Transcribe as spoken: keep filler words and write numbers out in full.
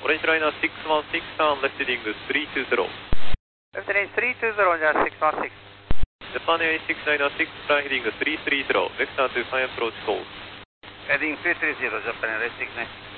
Orange liner six one six and left heading three two zero. Left heading three two zero, just six one six. Japan Air six nine six, flying heading three three zero, vector to Sun approach call. Heading three three zero, Japan Air six nine.